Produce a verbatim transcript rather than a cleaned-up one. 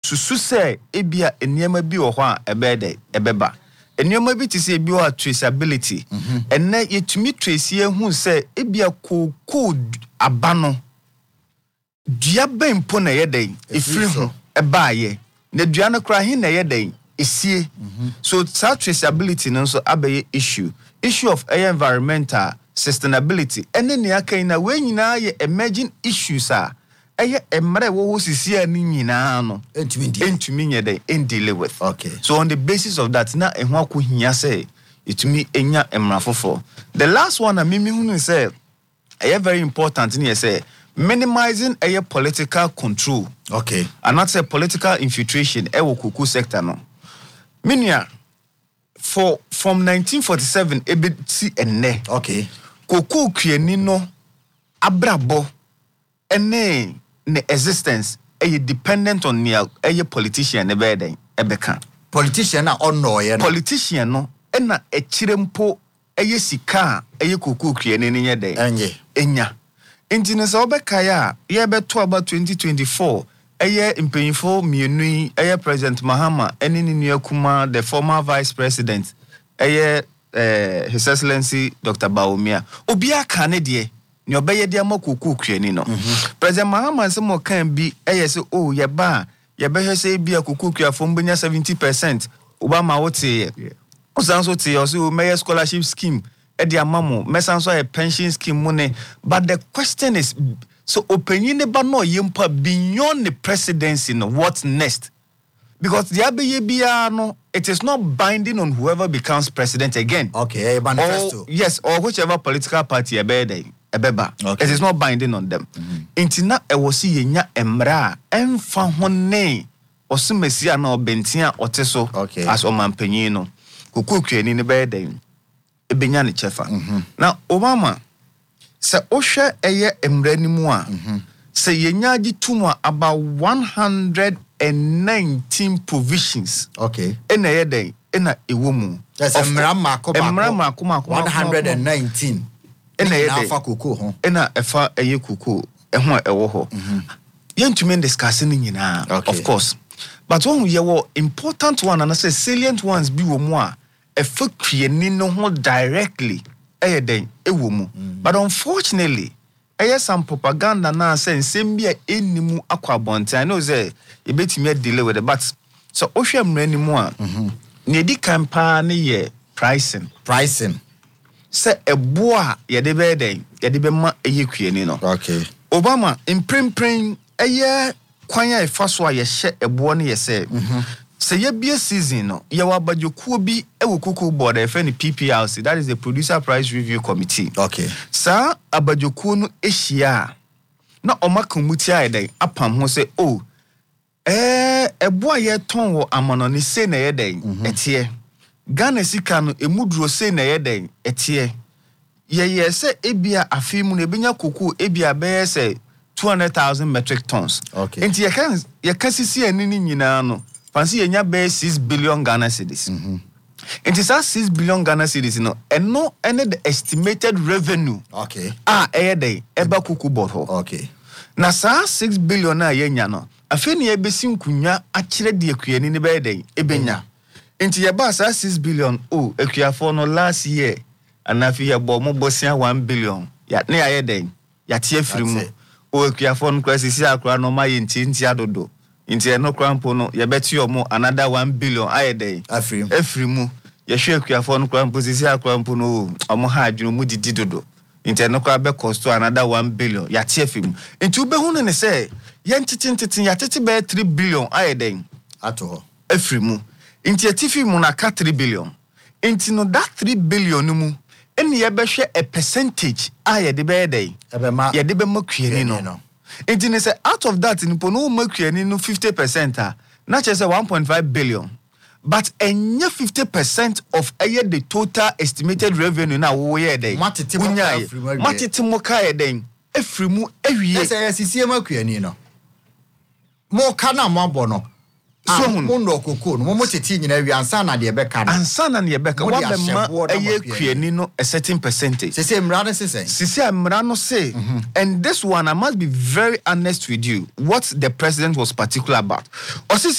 susu say ebia enema bi wo ho a ebede ebeba enema bi ti say bi wo traceability enne yetumi trace ehu say ebia koko abano dua bempo na yeden efiri ho ebaaye na dua no kra hin na yeden esie so traceability no so abaye issue issue of air environmental sustainability ene ne akan na we nyina ye emerging issues a eye emre wo ho sisi ani nyina no entumi entumi nye dey in deal with okay so on the basis of that na ehu akohia say etumi enya emra fofo the last one na mimi hunu say eye very important ne say minimizing air political control okay and not say political infiltration e wo kuku sector no minia for from nineteen forty-seven ebeti enne okay koko kuani no abrabo ene ne existence e dependent on near e politician ne be den ebeka politician na ono ye no politician no e na ekirempo e sika e koko kuani ne ye den enye enya intine so obeka ya ye beto about twenty twenty-four eye impanyfo mienu eye President Mahama eni ni akuma the former vice president eye eh, His Excellency Doctor Bawumia obi aka ne de ne obeye de amakoku kuani no mm-hmm. President Mahama se mo kan bi eye se oh ye ba ye be se bi akoku kuafo mbenya seventy percent Obama wote ye osanso te yo so mayor scholarship scheme e de amamo mesanso a pension scheme money but the question is so opinion ba no yimpa beyond the presidency no what next because the abeye bia no it is not binding on whoever becomes president again okay a manifesto or, yes or whichever political party ebede ebeba okay. It is not binding on them intina mm-hmm. e wosi yenya emra emfa honne osumesia na obentia oteso okay. as omampanyin no kokokuani ne bede ebenya ne chefa mm-hmm. na Obama se ohwe eye emranimu a se yenya agituma about one hundred nineteen provisions okay ena yeden ena ewomu that's emra mako emra mako mako one hundred nineteen ena yeden afa koko ho ena efa eye koko eho ewo ho yentumi discuss ni nyina of course but when we were important one and I say salient ones bi wo mu a efa kuani no ho directly eh den ewomu but unfortunately eh some propaganda na say nsem bia enimu akwabonte I know say e betimi delay with it but so ohwe mranimu a ne di kampa ne ye pricing pricing say ebo a ye de be den ye de be ma eye kuani no okay Obama imprempren eh kwan ya ifaso a ye hye ebo ne ye say say ye be season no ye wa bajokuo bi e wo kuku board e fe ni P P R C that is the producer price review committee okay sa abajokuo no ehia na omakamuti aiden apam ho say oh eh ebo aye ton wo amono ni se na ye den etie Ghana sika no emuduro se na ye den etie ye ye say ebia afimu no ebenya kuku ebia be say two hundred thousand metric tons okay enti ye kan ye kasisi anini nyina no fancy yenya be six billion Ghana cedis. Mm-hmm. It is that six billion Ghana cedis, no, and no any the estimated revenue. Okay. Ah, eh day, eba kuku boho. Okay. Na sa six billion na yenya no. Afeni ebe si nkunya akire de akuani ne be day ebenya. Enti ye ba sa six billion oh akuafo no last year anafi ye bo mo bosia one billion. Ya ne aye day. Ya tie firi mu. O akuafo no kwasi si akra no ma ye nti nti adodo. Inti no crampo no ye beti omo another one billion ayede afrim afrimu ye hwe akuafo no crampo sisi akrampo no omo ha adwunu mu didi dodo inti no kwa be cost another one billion ya tie afrim inti ube hu ne say ye ntiti ntiti ya tete be three billion ayede ato ho afrimu inti ya tifimu na ka three billion inti no that three billion mu eni ye be hwe a percentage ayede be yede ebe ma ye de be makuani no it is out of that in pono makuani no fifty percent ah na che say one point five billion but enye fifty percent of aye the total estimated revenue na wo ye den matete mo ka afrimu matete mo ka ye den afrimu awie say sisie makuani no mo ka na mo abo no so mo ndo kokko no mo tete nyina wi ansa na de beka no ansa na de beka wa be ma aye kuani no a certain percentage say say mra no say say mra no say and this one I must be very honest with you what the president was particular about.